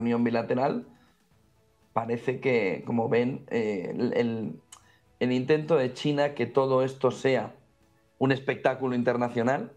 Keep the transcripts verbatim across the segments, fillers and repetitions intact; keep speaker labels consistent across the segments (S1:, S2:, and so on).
S1: reunión bilateral, parece que, como ven, eh, el, el, el intento de China que todo esto sea un espectáculo internacional,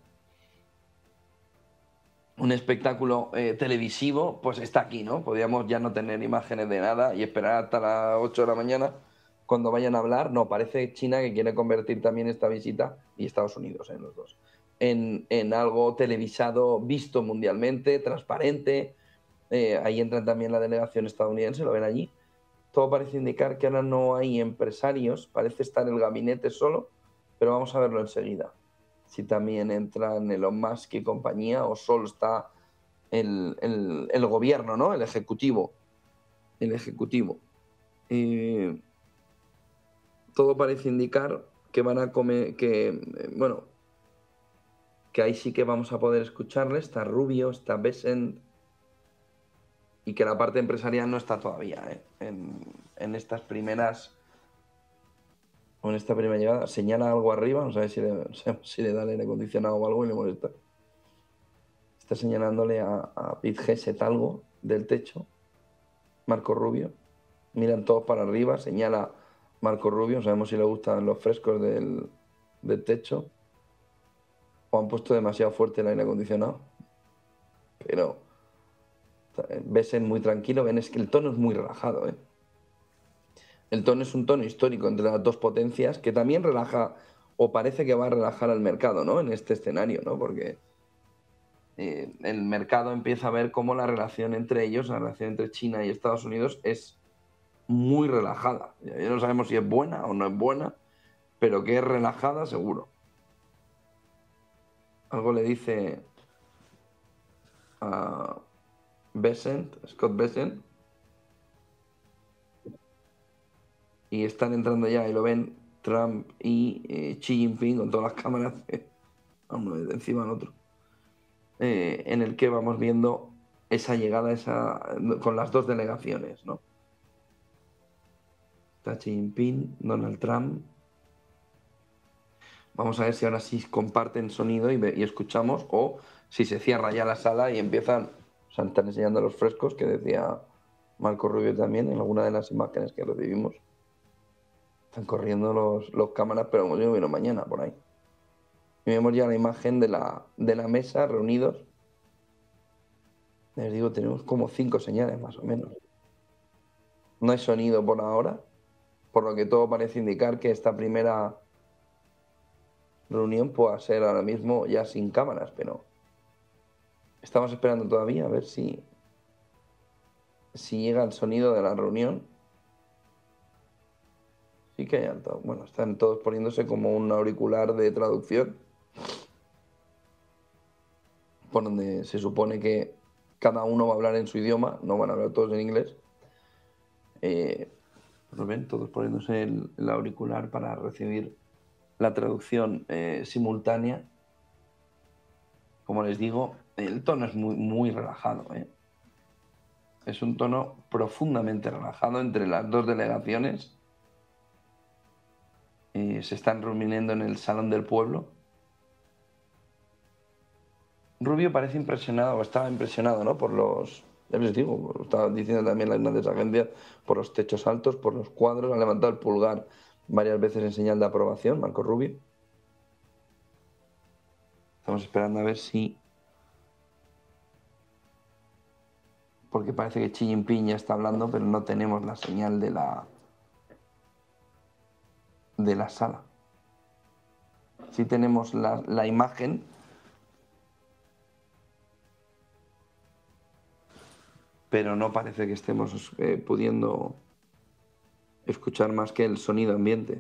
S1: un espectáculo eh, televisivo, pues está aquí, ¿no? Podríamos ya no tener imágenes de nada y esperar hasta las ocho de la mañana cuando vayan a hablar. No, parece China que quiere convertir también esta visita, y Estados Unidos, en eh, los dos, en, en algo televisado, visto mundialmente, transparente. Eh, ahí entra también la delegación estadounidense, lo ven allí. Todo parece indicar que ahora no hay empresarios, parece estar el gabinete solo, pero vamos a verlo enseguida. Si también entran Elon Musk y compañía, o solo está el, el, el gobierno, ¿no? El ejecutivo. El ejecutivo. Eh, todo parece indicar que van a comer, que, eh, bueno, que ahí sí que vamos a poder escucharle. Está Rubio, está Bessent, y que la parte empresarial no está todavía, ¿eh? en, en estas primeras... O en esta primera llegada, señala algo arriba, no sabe si le, si le da el aire acondicionado o algo y le molesta. Está señalándole a, a Pete Hegseth algo del techo. Marco Rubio. Miran todos para arriba, señala Marco Rubio. No sabemos si le gustan los frescos del, del techo o han puesto demasiado fuerte el aire acondicionado. Pero ves muy tranquilo, ven, es que el tono es muy relajado, ¿eh? El tono es un tono histórico entre las dos potencias que también relaja, o parece que va a relajar al mercado, ¿no? En este escenario, ¿no? Porque eh, el mercado empieza a ver cómo la relación entre ellos, la relación entre China y Estados Unidos, es muy relajada. Ya no sabemos si es buena o no es buena, pero que es relajada seguro. Algo le dice a Bessent, Scott Bessent, y están entrando ya, y lo ven Trump y eh, Xi Jinping con todas las cámaras, eh, uno de encima del otro, eh, en el que vamos viendo esa llegada, esa, con las dos delegaciones, ¿no? Está Xi Jinping, Donald Trump. Vamos a ver si ahora sí comparten sonido y, ve, y escuchamos, o si se cierra ya la sala y empiezan, o sea, están enseñando los frescos que decía Marco Rubio también en alguna de las imágenes que recibimos. Están corriendo los, los cámaras, pero como yo vino mañana por ahí. Y vemos ya la imagen de la, de la mesa reunidos. Les digo, tenemos como cinco señales más o menos. No hay sonido por ahora, por lo que todo parece indicar que esta primera reunión pueda ser ahora mismo ya sin cámaras, pero estamos esperando todavía a ver si, si llega el sonido de la reunión. Sí que hay alto. Bueno, están todos poniéndose como un auricular de traducción, por donde se supone que cada uno va a hablar en su idioma, no van a hablar todos en inglés. Eh, ¿Lo ven? Todos poniéndose el, el auricular para recibir la traducción eh, simultánea. Como les digo, el tono es muy, muy relajado, ¿eh? Es un tono profundamente relajado entre las dos delegaciones. Eh, se están reuniendo en el Salón del Pueblo. Rubio parece impresionado, o estaba impresionado, ¿no? Por los, ya les digo, lo estaba diciendo también las grandes agencias, por los techos altos, por los cuadros. Ha levantado el pulgar varias veces en señal de aprobación, Marco Rubio. Estamos esperando a ver si... Porque parece que Xi Jinping ya está hablando, pero no tenemos la señal de la... de la sala. Sí tenemos la, la imagen, pero no parece que estemos eh, pudiendo escuchar más que el sonido ambiente.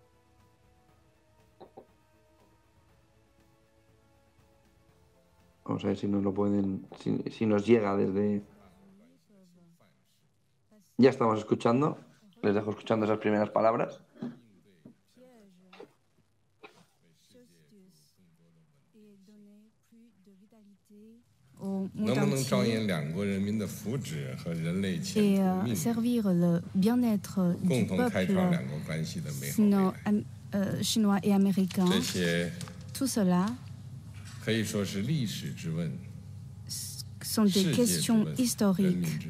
S1: Vamos a ver si nos lo pueden, si, si nos llega desde... Ya estamos escuchando, les dejo escuchando esas primeras palabras.
S2: Et euh, servir le bien-être du peuple sino, euh, chinois et américain, tout cela sont des questions historiques